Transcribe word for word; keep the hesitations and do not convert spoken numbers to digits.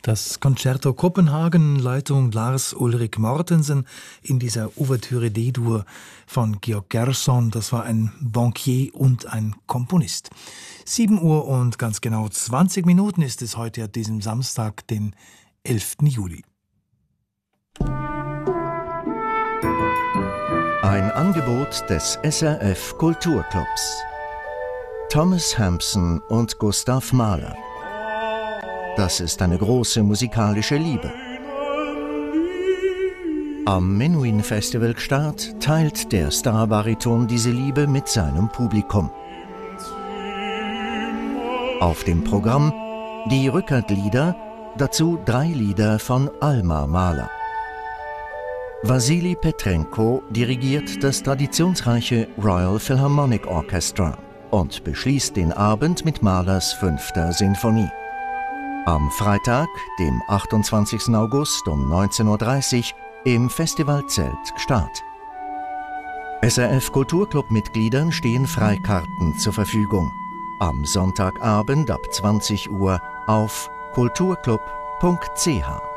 Das Concerto Kopenhagen, Leitung Lars Ulrik Mortensen in dieser Ouvertüre D-Dur von Georg Gershon. Das war ein Bankier und ein Komponist. sieben Uhr und ganz genau zwanzig Minuten ist es heute an diesem Samstag, den elften Juli. Ein Angebot des S R F Kulturclubs. Thomas Hampson und Gustav Mahler. Das ist eine große musikalische Liebe. Am Menuhin Festival Gstaad teilt der Starbariton diese Liebe mit seinem Publikum. Auf dem Programm die Rückert-Lieder, dazu drei Lieder von Alma Mahler. Wassily Petrenko dirigiert das traditionsreiche Royal Philharmonic Orchestra und beschließt den Abend mit Mahlers fünfter Sinfonie. Am Freitag, dem achtundzwanzigsten August um neunzehn Uhr dreißig im Festivalzelt Gstaad. S R F Kulturclub-Mitgliedern stehen Freikarten zur Verfügung. Am Sonntagabend ab zwanzig Uhr auf kulturclub punkt c h.